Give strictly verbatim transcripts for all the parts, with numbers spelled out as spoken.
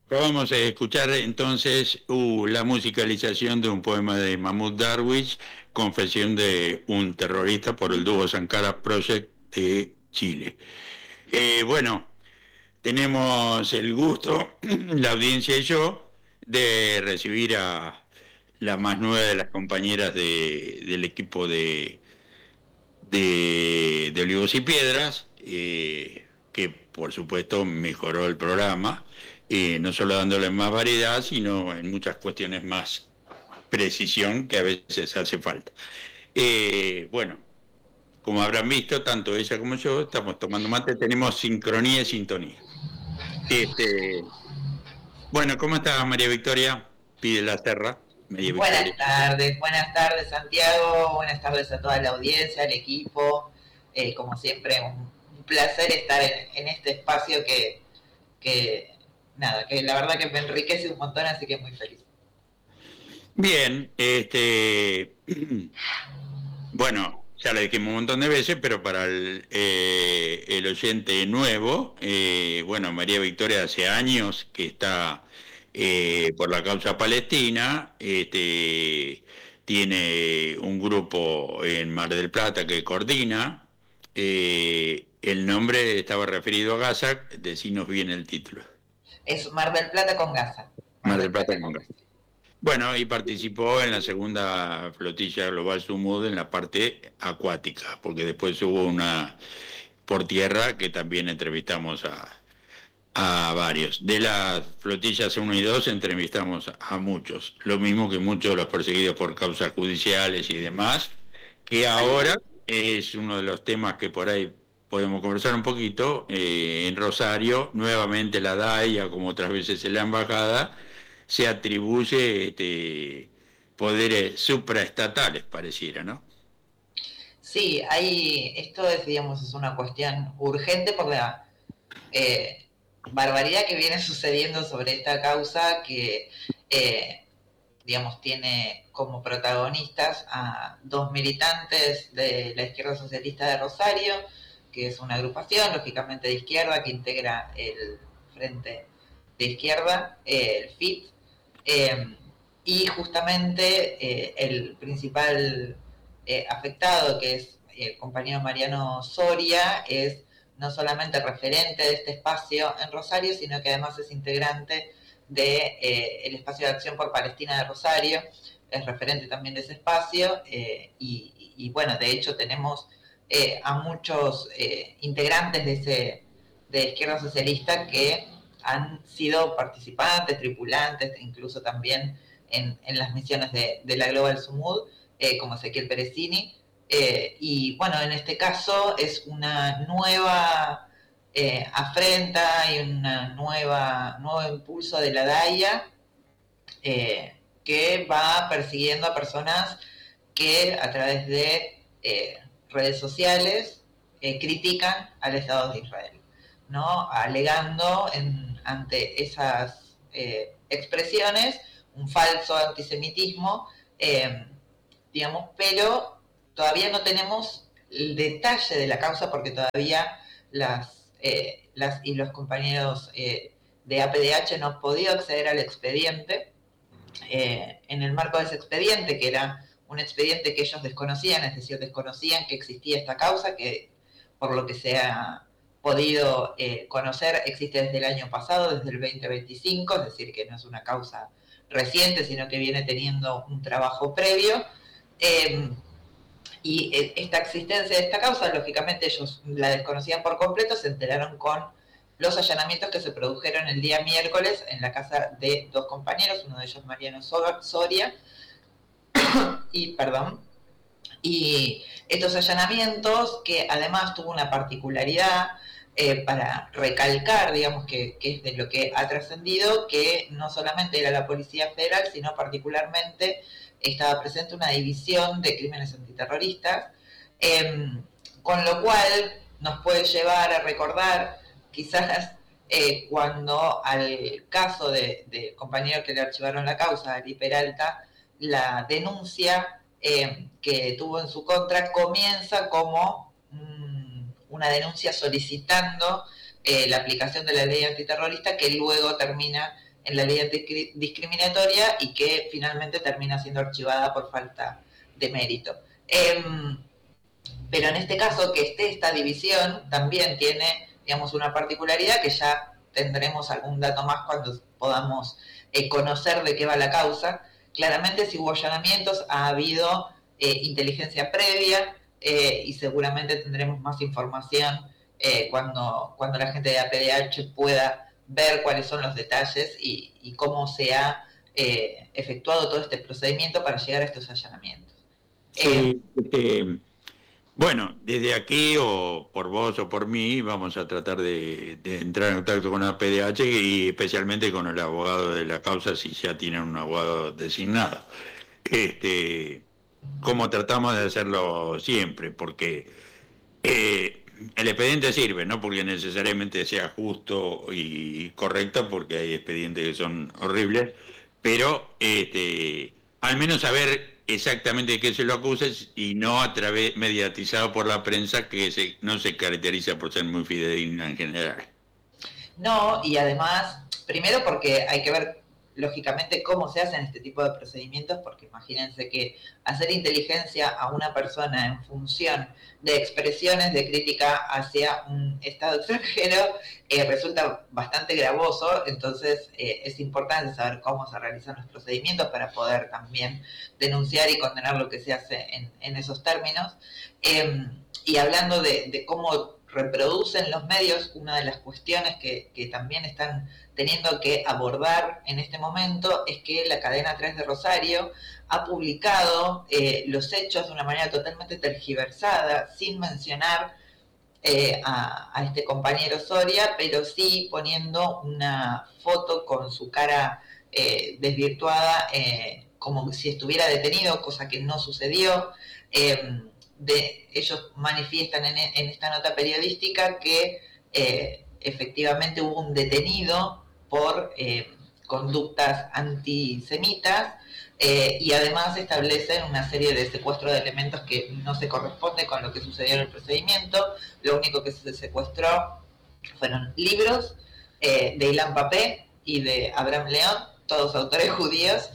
Vamos a escuchar entonces uh, la musicalización de un poema de Mahmoud Darwish, Confesión de un terrorista, por el dúo Sankara Project de Chile. Eh, bueno, tenemos el gusto, la audiencia y yo, de recibir a la más nueva de las compañeras de, del equipo de, de, de Olivos y Piedras, eh, que por supuesto mejoró el programa, eh, no solo dándole más variedad, sino en muchas cuestiones más precisión que a veces hace falta. Eh, bueno, como habrán visto, tanto ella como yo estamos tomando mate, tenemos sincronía y sintonía. Este, bueno, ¿cómo estás, María Victoria? Pide la Serra, María Victoria. Buenas tardes, buenas tardes Santiago, buenas tardes a toda la audiencia, al equipo. Eh, como siempre, un, un placer estar en, en este espacio que, que, nada, que la verdad que me enriquece un montón, así que muy feliz. Bien, este, bueno, ya lo dijimos un montón de veces, pero para el, eh, el oyente nuevo, eh, bueno, María Victoria hace años que está eh, por la causa palestina, este, tiene un grupo en Mar del Plata que coordina, eh, el nombre estaba referido a Gaza, decinos bien el título. Es Mar del Plata con Gaza. Mar Mar del del Plata Plata con con Gaza. Gaza. Bueno, y participó en la segunda flotilla global Sumud en la parte acuática, porque después hubo una por tierra que también entrevistamos a, a varios. De las flotillas uno y dos entrevistamos a muchos, lo mismo que muchos de los perseguidos por causas judiciales y demás, que ahora es uno de los temas que por ahí podemos conversar un poquito. Eh, en Rosario, nuevamente la D A I A, como otras veces en la embajada, se atribuye este, poderes supraestatales, pareciera, ¿no? Sí, hay, esto es, digamos, es una cuestión urgente por la eh, barbaridad que viene sucediendo sobre esta causa que, eh, digamos, tiene como protagonistas a dos militantes de la izquierda socialista de Rosario, que es una agrupación, lógicamente de izquierda, que integra el Frente de Izquierda, eh, el F I T, eh, y justamente eh, el principal eh, afectado, que es el compañero Mariano Soria, es no solamente referente de este espacio en Rosario, sino que además es integrante de eh, el espacio de acción por Palestina de Rosario, es referente también de ese espacio, eh, y, y, bueno, de hecho tenemos eh, a muchos eh, integrantes de ese de izquierda socialista que han sido participantes, tripulantes, incluso también en, en las misiones de, de la Global Sumud, eh, como Ezequiel Perecini, eh, y bueno, en este caso es una nueva eh, afrenta y un nuevo impulso de la D A I A, eh, que va persiguiendo a personas que a través de eh, redes sociales eh, critican al Estado de Israel, ¿no? Alegando en, ante esas eh, expresiones un falso antisemitismo, eh, digamos, pero todavía no tenemos el detalle de la causa porque todavía las, eh, las y los compañeros eh, de A P D H no han podido acceder al expediente. Eh, en el marco de ese expediente, que era un expediente que ellos desconocían, es decir, desconocían que existía esta causa, que por lo que se ha podido eh, conocer existe desde el año pasado, desde el veinte veinticinco, es decir, que no es una causa reciente, sino que viene teniendo un trabajo previo. Eh, y esta existencia de esta causa, lógicamente ellos la desconocían por completo, se enteraron con los allanamientos que se produjeron el día miércoles en la casa de dos compañeros, uno de ellos Mariano Soria, y perdón, y estos allanamientos, que además tuvo una particularidad eh, para recalcar, digamos, que, que es de lo que ha trascendido, que no solamente era la Policía Federal, sino particularmente estaba presente una división de crímenes antiterroristas, eh, con lo cual nos puede llevar a recordar quizás eh, cuando al caso del de compañero que le archivaron la causa, Ali Peralta, la denuncia eh, que tuvo en su contra comienza como mmm, una denuncia solicitando eh, la aplicación de la ley antiterrorista, que luego termina en la ley discriminatoria y que finalmente termina siendo archivada por falta de mérito. Eh, pero en este caso, que esté esta división también tiene, digamos, una particularidad que ya tendremos algún dato más cuando podamos eh, conocer de qué va la causa. Claramente, si hubo allanamientos, ha habido eh, inteligencia previa eh, y seguramente tendremos más información eh, cuando, cuando la gente de A P D H pueda ver cuáles son los detalles y, y cómo se ha eh, efectuado todo este procedimiento para llegar a estos allanamientos. Sí, eh, eh, bueno, desde aquí o por vos o por mí vamos a tratar de, de entrar en contacto con la P D H y especialmente con el abogado de la causa si ya tienen un abogado designado. Este, como tratamos de hacerlo siempre, porque eh, el expediente sirve, no porque necesariamente sea justo y correcto, porque hay expedientes que son horribles, pero este, al menos saber exactamente de qué se lo acuses y no a través mediatizado por la prensa que se, no se caracteriza por ser muy fidedigna en general. No, y además, primero porque hay que ver lógicamente cómo se hacen este tipo de procedimientos, porque imagínense que hacer inteligencia a una persona en función de expresiones de crítica hacia un Estado extranjero eh, resulta bastante gravoso, entonces eh, es importante saber cómo se realizan los procedimientos para poder también denunciar y condenar lo que se hace en, en esos términos. Eh, y hablando de, de cómo reproducen los medios, una de las cuestiones que, que también están teniendo que abordar en este momento es que la cadena tres de Rosario ha publicado eh, los hechos de una manera totalmente tergiversada, sin mencionar eh, a, a este compañero Soria, pero sí poniendo una foto con su cara eh, desvirtuada, eh, como si estuviera detenido, cosa que no sucedió. Eh, de, ellos manifiestan en, en esta nota periodística que eh, efectivamente hubo un detenido por eh, conductas antisemitas eh, y además establecen una serie de secuestros de elementos que no se corresponde con lo que sucedió en el procedimiento. Lo único que se secuestró fueron libros eh, de Ilan Papé y de Abraham León, todos autores judíos,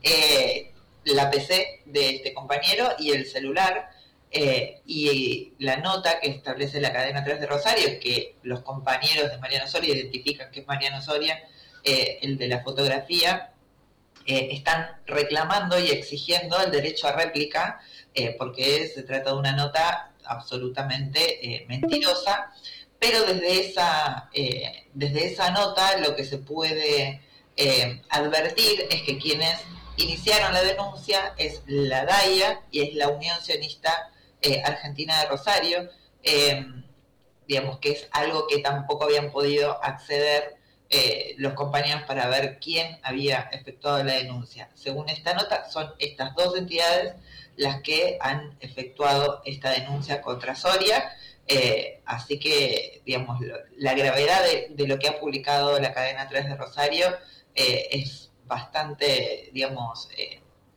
eh, la P C de este compañero y el celular. Eh, y la nota que establece la cadena tres de Rosario, que los compañeros de Mariano Soria identifican que es Mariano Soria, eh, el de la fotografía, eh, están reclamando y exigiendo el derecho a réplica, eh, porque se trata de una nota absolutamente eh, mentirosa, pero desde esa, eh, desde esa nota lo que se puede eh, advertir es que quienes iniciaron la denuncia es la DAIA y es la Unión Sionista Eh, Argentina de Rosario, eh, digamos que es algo que tampoco habían podido acceder eh, los compañeros para ver quién había efectuado la denuncia. Según esta nota, son estas dos entidades las que han efectuado esta denuncia contra Soria, eh, así que, digamos, lo, la gravedad de, de lo que ha publicado la cadena tres de Rosario eh, es bastante, digamos, eh,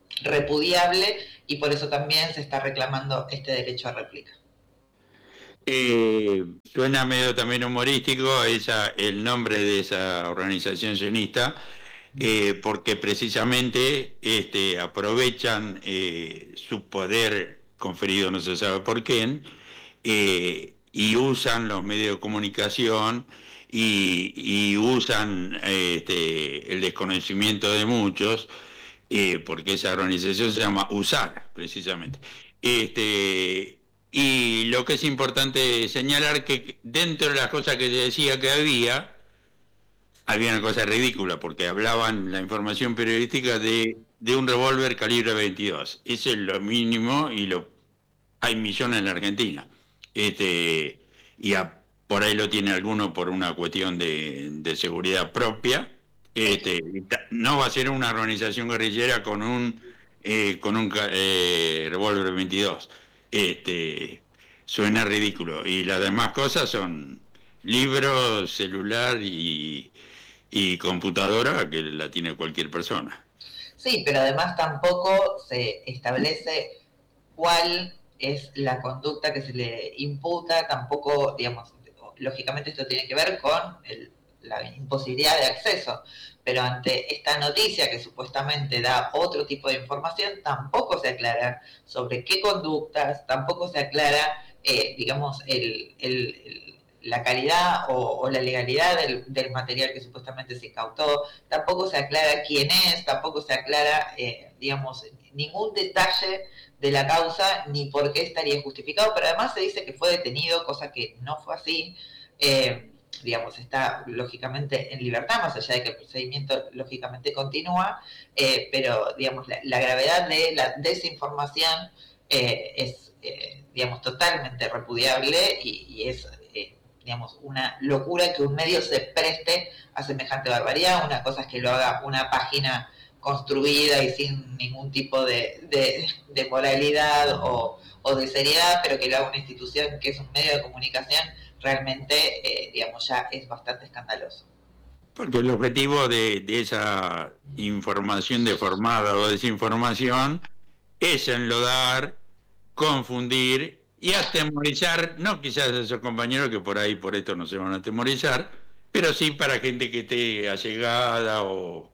repudiable y por eso también se está reclamando este derecho a réplica. Eh, suena medio también humorístico esa, el nombre de esa organización sionista, eh, porque precisamente este, aprovechan eh, su poder conferido no se sabe por quién, eh, y usan los medios de comunicación y, y usan este, el desconocimiento de muchos, eh, porque esa organización se llama USAR, precisamente. Este, y lo que es importante señalar que dentro de las cosas que se decía que había, había una cosa ridícula, porque hablaban la información periodística de, de un revólver calibre veintidós. Eso es lo mínimo y lo hay millones en la Argentina. Este, y a, por ahí lo tiene alguno por una cuestión de, de seguridad propia. Este, no va a ser una organización guerrillera con un eh, con un eh, revólver veintidós. Este, suena ridículo. Y las demás cosas son libros, celular y, y computadora, que la tiene cualquier persona. Sí, pero además tampoco se establece cuál es la conducta que se le imputa, tampoco, digamos, lógicamente esto tiene que ver con el, la imposibilidad de acceso. Pero ante esta noticia que supuestamente da otro tipo de información, tampoco se aclara sobre qué conductas, tampoco se aclara, eh, digamos, el, el, el, la calidad o, o la legalidad del, del material que supuestamente se incautó, tampoco se aclara quién es, tampoco se aclara, eh, digamos, ningún detalle de la causa ni por qué estaría justificado, pero además se dice que fue detenido, cosa que no fue así. Eh, digamos, está lógicamente en libertad, más allá de que el procedimiento lógicamente continúa, eh, pero, digamos, la, la gravedad de la desinformación eh, es, eh, digamos, totalmente repudiable y, y es, eh, digamos, una locura que un medio se preste a semejante barbaridad. Una cosa es que lo haga una página construida y sin ningún tipo de, de, de moralidad o, o de seriedad, pero que lo haga una institución que es un medio de comunicación, realmente, eh, digamos, ya es bastante escandaloso. Porque el objetivo de, de esa información deformada o desinformación es enlodar, confundir y atemorizar, no quizás a esos compañeros que por ahí por esto no se van a atemorizar, pero sí para gente que esté allegada o,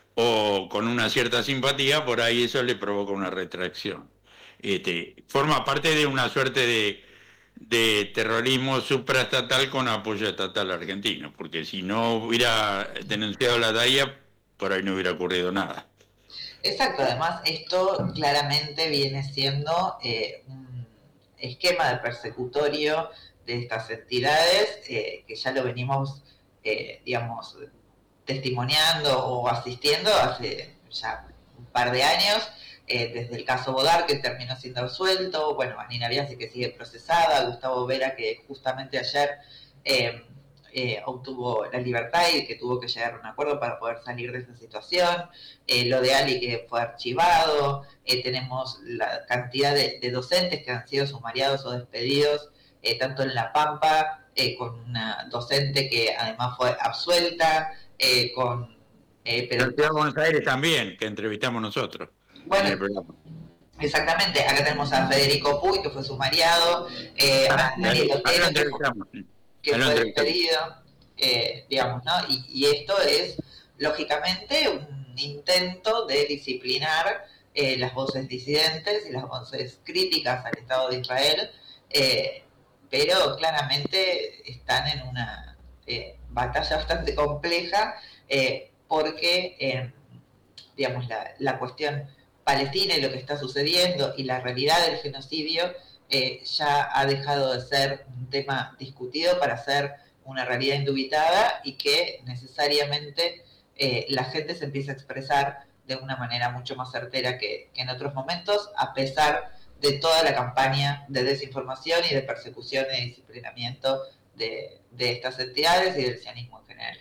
o con una cierta simpatía, por ahí eso le provoca una retracción. Este, forma parte de una suerte de de terrorismo supraestatal con apoyo estatal argentino, porque si no hubiera denunciado la D A I A, por ahí no hubiera ocurrido nada. Exacto, además esto claramente viene siendo eh, un esquema de persecutorio de estas entidades, eh, que ya lo venimos, eh, digamos, testimoniando o asistiendo hace ya un par de años, eh, desde el caso Bodar, que terminó siendo absuelto, bueno, Vanina Biasi, que sigue procesada, Gustavo Vera, que justamente ayer eh, eh, obtuvo la libertad y que tuvo que llegar a un acuerdo para poder salir de esa situación, eh, lo de Ali, que fue archivado, eh, tenemos la cantidad de, de docentes que han sido sumariados o despedidos, eh, tanto en La Pampa, eh, con una docente que además fue absuelta, eh, con... Eh, pero en Buenos Aires también, que entrevistamos nosotros. Bueno, en el programa. Exactamente, acá tenemos a Federico Puy, que fue sumariado, eh, a Daniel Otero, que, que fue despedido, eh, digamos, ¿no? Y, y esto es, lógicamente, un intento de disciplinar eh, las voces disidentes y las voces críticas al Estado de Israel, eh, pero claramente están en una eh, batalla bastante compleja, eh, porque, eh, digamos, la, la cuestión Palestina y lo que está sucediendo y la realidad del genocidio eh, ya ha dejado de ser un tema discutido para ser una realidad indubitada y que necesariamente eh, la gente se empieza a expresar de una manera mucho más certera que, que en otros momentos, a pesar de toda la campaña de desinformación y de persecución y disciplinamiento de, de estas entidades y del sionismo en general.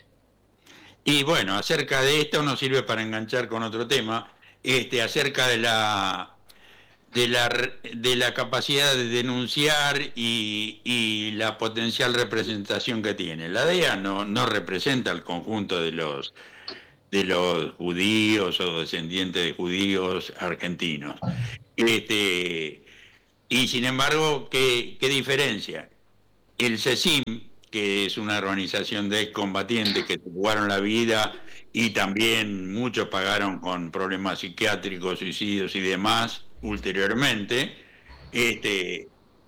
Y bueno, acerca de esto nos sirve para enganchar con otro tema, este, acerca de la de la de la capacidad de denunciar y, y la potencial representación que tiene. La D E A no, no representa al conjunto de los de los judíos o descendientes de judíos argentinos. Este, y sin embargo, ¿qué, qué diferencia? El CECIM, que es una organización de excombatientes que jugaron la vida y también muchos pagaron con problemas psiquiátricos, suicidios y demás ulteriormente, este,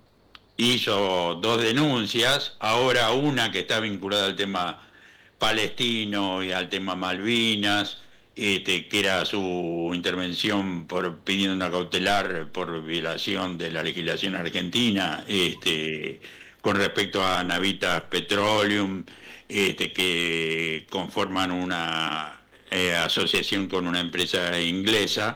hizo dos denuncias, ahora una que está vinculada al tema palestino y al tema Malvinas, este, que era su intervención por pidiendo una cautelar por violación de la legislación argentina, este, con respecto a Navitas Petroleum, este, que conforman una eh, asociación con una empresa inglesa,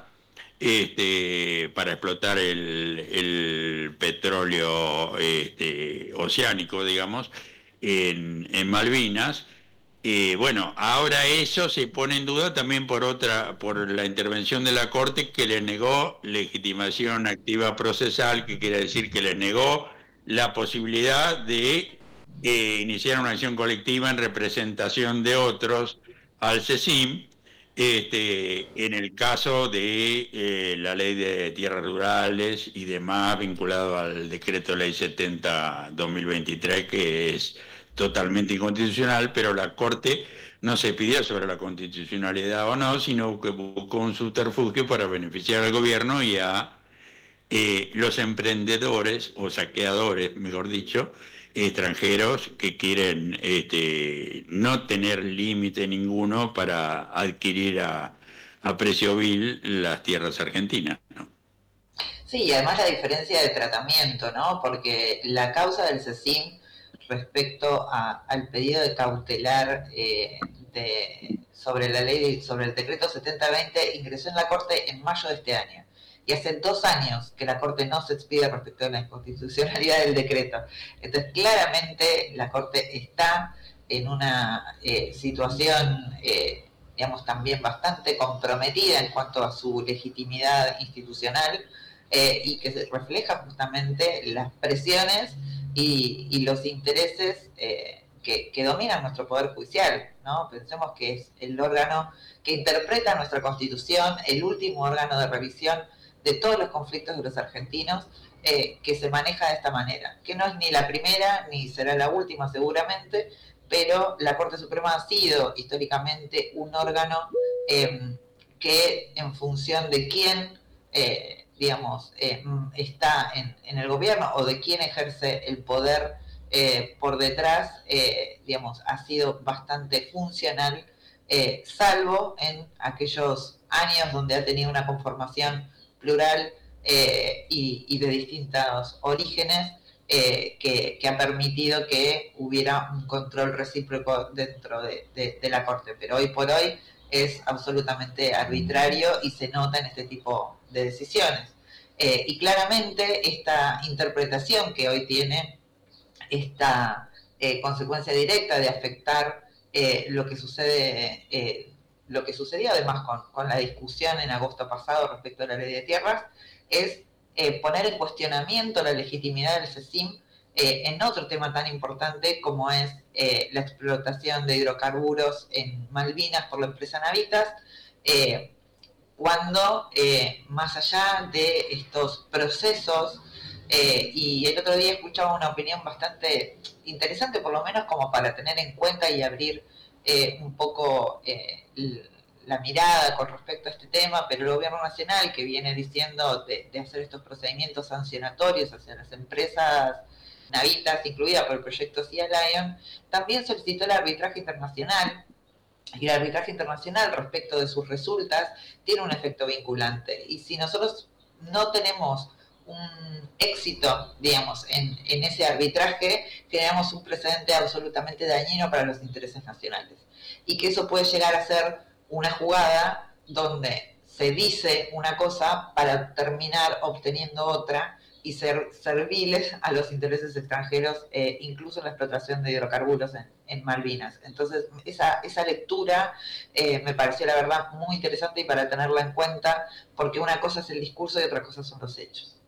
este, para explotar el, el petróleo este, oceánico, digamos, en, en Malvinas. Eh, bueno, ahora eso se pone en duda también por otra, por la intervención de la Corte, que le negó legitimación activa procesal, que quiere decir que le negó la posibilidad de eh, iniciar una acción colectiva en representación de otros al CECIM, este, en el caso de eh, la ley de tierras rurales y demás vinculado al decreto ley setenta dos mil veintitrés, que es totalmente inconstitucional, pero la Corte no se pidió sobre la constitucionalidad o no, sino que buscó un subterfugio para beneficiar al gobierno y a eh, los emprendedores o saqueadores, mejor dicho, extranjeros que quieren este, no tener límite ninguno para adquirir a, a precio vil las tierras argentinas, ¿no? Sí, y además la diferencia de tratamiento, ¿no? Porque la causa del CECIM respecto a, al pedido de cautelar eh, de, sobre la ley, de, sobre el decreto setenta veinte, ingresó en la Corte en mayo de este año. Y hace dos años que la Corte no se expide respecto a la inconstitucionalidad del decreto. Entonces, claramente la Corte está en una eh, situación, eh, digamos, también bastante comprometida en cuanto a su legitimidad institucional, eh, y que se refleja justamente las presiones y, y los intereses eh, que, que dominan nuestro Poder Judicial, ¿no? Pensemos que es el órgano que interpreta nuestra Constitución, el último órgano de revisión de todos los conflictos de los argentinos, eh, que se maneja de esta manera, que no es ni la primera ni será la última seguramente, pero la Corte Suprema ha sido históricamente un órgano eh, que en función de quién, eh, digamos, eh, está en, en el gobierno o de quién ejerce el poder eh, por detrás, eh, digamos, ha sido bastante funcional, eh, salvo en aquellos años donde ha tenido una conformación plural eh, y, y de distintos orígenes, eh, que, que ha permitido que hubiera un control recíproco dentro de, de, de la Corte. Pero hoy por hoy es absolutamente arbitrario y se nota en este tipo de decisiones. Eh, y claramente esta interpretación que hoy tiene esta eh, consecuencia directa de afectar eh, lo que sucede, eh, lo que sucedió además con, con la discusión en agosto pasado respecto a la ley de tierras, es eh, poner en cuestionamiento la legitimidad del CECIM eh, en otro tema tan importante como es eh, la explotación de hidrocarburos en Malvinas por la empresa Navitas, eh, cuando eh, más allá de estos procesos, eh, y el otro día escuchaba una opinión bastante interesante, por lo menos como para tener en cuenta y abrir eh, un poco eh, la mirada con respecto a este tema, pero el gobierno nacional, que viene diciendo de, de hacer estos procedimientos sancionatorios hacia las empresas navitas, incluida por el proyecto Sea Lion, también solicitó el arbitraje internacional, y el arbitraje internacional respecto de sus resultas tiene un efecto vinculante. Y si nosotros no tenemos un éxito, digamos, en, en ese arbitraje, generamos un precedente absolutamente dañino para los intereses nacionales. Y que eso puede llegar a ser una jugada donde se dice una cosa para terminar obteniendo otra y ser serviles a los intereses extranjeros, eh, incluso en la explotación de hidrocarburos en, en Malvinas. Entonces, esa, esa lectura eh, me pareció, la verdad, muy interesante y para tenerla en cuenta, porque una cosa es el discurso y otra cosa son los hechos.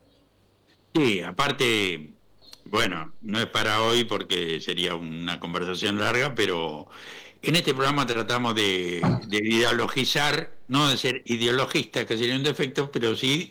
Sí, aparte, bueno, no es para hoy porque sería una conversación larga, pero en este programa tratamos de, de ideologizar, no de ser ideologistas, que sería un defecto, pero sí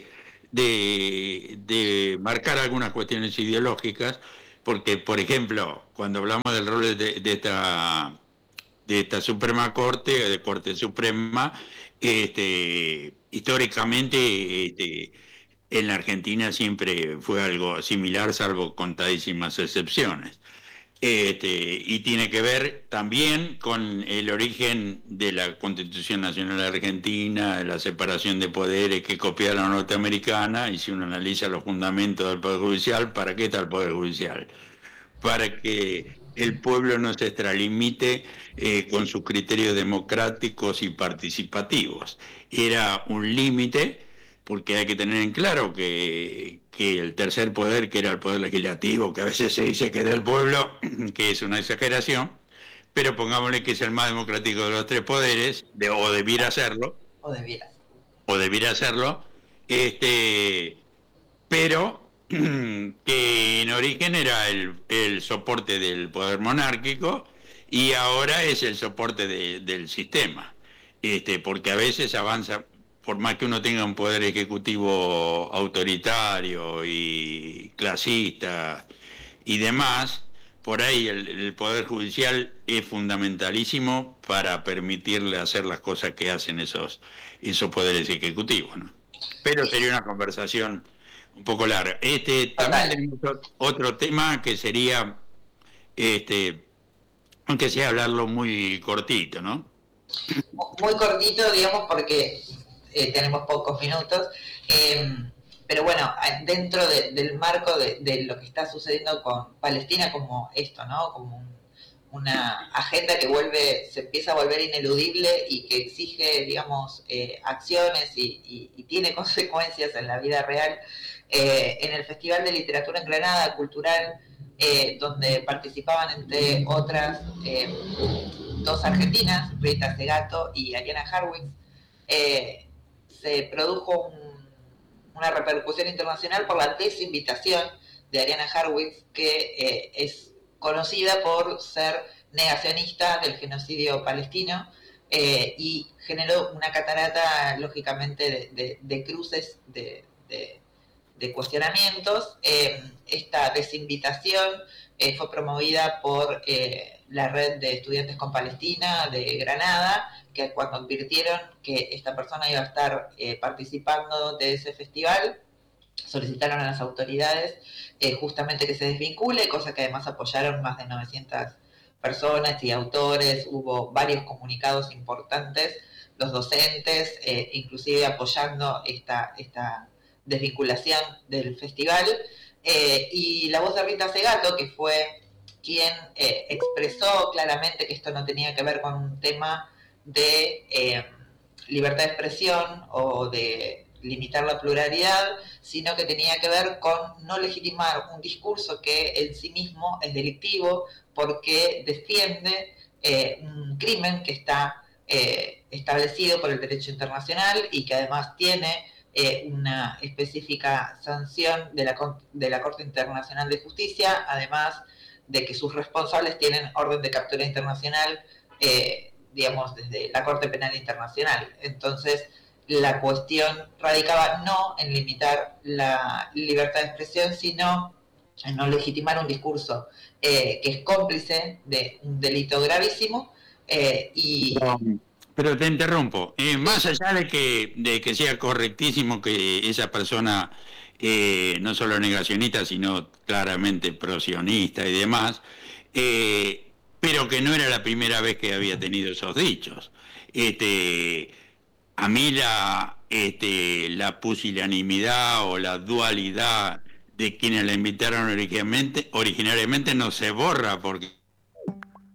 de, de marcar algunas cuestiones ideológicas, porque, por ejemplo, cuando hablamos del rol de, de esta de esta Suprema Corte, de Corte Suprema, este, históricamente este, en la Argentina siempre fue algo similar, salvo contadísimas excepciones. Este, y tiene que ver también con el origen de la Constitución Nacional Argentina, de la separación de poderes que copia la norteamericana, y si uno analiza los fundamentos del Poder Judicial, ¿para qué está el Poder Judicial? Para que el pueblo no se extralimite eh, con sus criterios democráticos y participativos. Era un límite, porque hay que tener en claro que, que el tercer poder, que era el poder legislativo, que a veces se dice que es del pueblo, que es una exageración, pero pongámosle que es el más democrático de los tres poderes, de, o debiera serlo, O debiera. o debiera serlo, este, pero que en origen era el, el soporte del poder monárquico y ahora es el soporte de, del sistema, este, porque a veces avanza, por más que uno tenga un poder ejecutivo autoritario y clasista y demás, por ahí el, el Poder Judicial es fundamentalísimo para permitirle hacer las cosas que hacen esos, esos poderes ejecutivos, ¿no? Pero sería una conversación un poco larga. Este, también tenemos otro tema que sería, este, aunque sea hablarlo muy cortito, ¿no? Muy cortito, digamos, porque eh, tenemos pocos minutos. Eh, pero bueno, dentro de, del marco de, de lo que está sucediendo con Palestina, como esto, ¿no? Como un, una agenda que vuelve, se empieza a volver ineludible y que exige, digamos, eh, acciones y, y, y tiene consecuencias en la vida real. Eh, en el Festival de Literatura en Granada, cultural, eh, donde participaban, entre otras, eh, dos argentinas, Rita Segato y Ariana Harwitz, eh, se produjo un, una repercusión internacional por la desinvitación de Ariana Harwitz, que eh, es conocida por ser negacionista del genocidio palestino, eh, y generó una catarata, lógicamente, de, de, de cruces, de, de, de cuestionamientos. Eh, esta desinvitación eh, fue promovida por eh, la red de estudiantes con Palestina de Granada, que cuando advirtieron que esta persona iba a estar eh, participando de ese festival, solicitaron a las autoridades eh, justamente que se desvincule, cosa que además apoyaron más de novecientas personas y autores. Hubo varios comunicados importantes, los docentes, eh, inclusive apoyando esta, esta desvinculación del festival. Eh, y la voz de Rita Segato, que fue quien eh, expresó claramente que esto no tenía que ver con un tema de eh, libertad de expresión o de limitar la pluralidad, sino que tenía que ver con no legitimar un discurso que en sí mismo es delictivo porque defiende eh, un crimen que está eh, establecido por el derecho internacional y que además tiene eh, una específica sanción de la, de la Corte Internacional de Justicia, además de que sus responsables tienen orden de captura internacional, eh, digamos, desde la Corte Penal Internacional. Entonces, la cuestión radicaba no en limitar la libertad de expresión, sino en no legitimar un discurso eh, que es cómplice de un delito gravísimo. Eh, y pero, pero te interrumpo. Eh, más allá de que, de que sea correctísimo que esa persona eh, no solo negacionista, sino claramente prosionista y demás, eh, pero que no era la primera vez que había tenido esos dichos. Este, a mí la, este, la pusilanimidad o la dualidad de quienes la invitaron originariamente, originariamente no se borra porque